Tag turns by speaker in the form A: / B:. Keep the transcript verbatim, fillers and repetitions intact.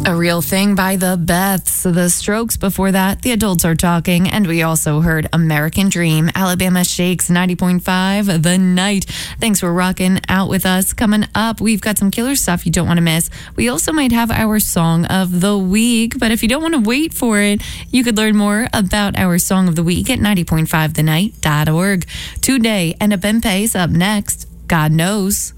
A: A Real Thing by the Beths. The Strokes before that, The Adults Are Talking, and we also heard American Dream, Alabama Shakes, ninety point five, The Night. Thanks for rocking out with us. Coming up, we've got some killer stuff you don't want to miss. We also might have our Song of the Week, but if you don't want to wait for it, you could learn more about our Song of the Week at ninety point five the night dot org. Today, and a Bempe's up next. God knows.